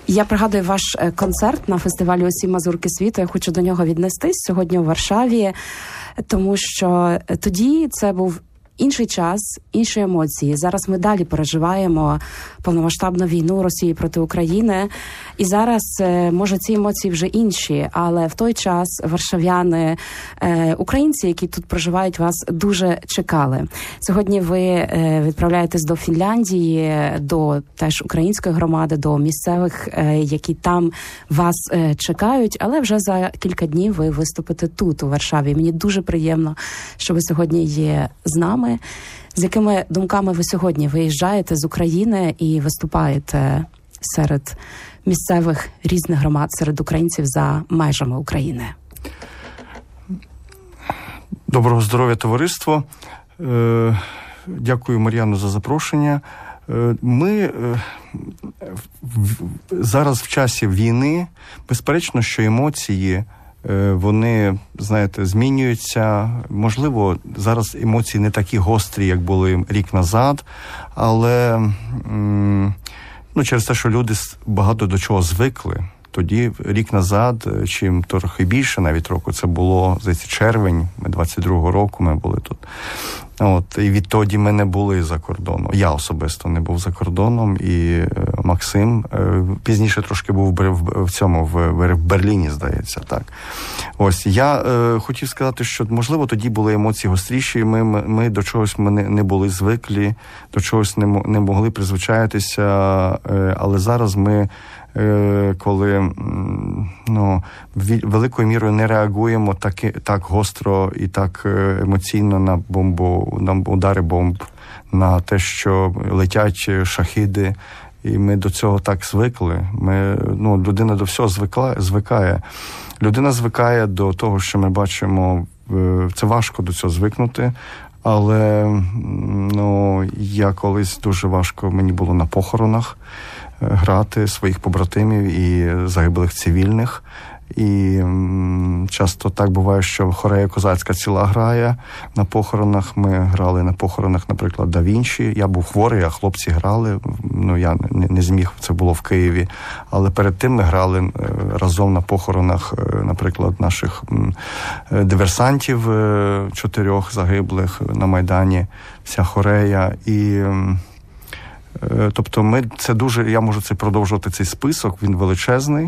Я пригадую ваш концерт на фестивалі «Усі мазурки світу». Я хочу до нього віднестись сьогодні у Варшаві, тому що тоді це був інший час, інші емоції. Зараз ми далі переживаємо повномасштабну війну Росії проти України. І зараз, може, ці емоції вже інші, але в той час варшав'яни, українці, які тут проживають, вас дуже чекали. Сьогодні ви відправляєтесь до Фінляндії, до теж української громади, до місцевих, які там вас чекають, але вже за кілька днів ви виступите тут, у Варшаві. Мені дуже приємно, що ви сьогодні є з нами. З якими думками ви сьогодні виїжджаєте з України і виступаєте серед місцевих різних громад, серед українців за межами України? Доброго здоров'я, товариство. Дякую, Мар'яно, за запрошення. Ми зараз в часі війни, безперечно, що емоції вони, знаєте, змінюються. Можливо, зараз емоції не такі гострі, як були рік назад, але через те, що люди багато до чого звикли. Тоді, рік назад, чим трохи більше навіть року, це було, здається, червень 22-го року ми були тут. І відтоді ми не були за кордоном. Я особисто не був за кордоном, і Максим пізніше трошки був в Берліні, здається, так. Я хотів сказати, що, можливо, тоді були емоції гостріші, ми до чогось не були звиклі, до чогось не могли призвичаїтися, але зараз ми, коли великою мірою не реагуємо так гостро і так емоційно на удари бомб, на те, що летять шахіди, і ми до цього так звикли. Людина до всього звикає. Людина звикає до того, що ми бачимо. Це важко до цього звикнути, але я колись дуже важко мені було на похоронах грати своїх побратимів і загиблих цивільних. І часто так буває, що хорея козацька ціла грає на похоронах. Ми грали на похоронах, наприклад, Да Вінчі. Я був хворий, а хлопці грали. Я не зміг, це було в Києві. Але перед тим ми грали разом на похоронах, наприклад, наших диверсантів 4 загиблих на Майдані, вся хорея. І тобто я можу продовжувати цей список, він величезний.